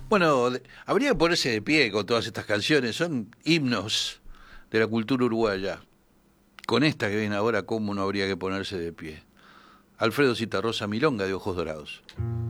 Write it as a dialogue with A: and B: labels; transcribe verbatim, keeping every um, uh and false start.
A: Bueno, de- habría que ponerse de pie con todas estas canciones, son himnos de la cultura uruguaya. Con esta que viene ahora, ¿cómo no habría que ponerse de pie? Alfredo Citarrosa Milonga de Ojos Dorados.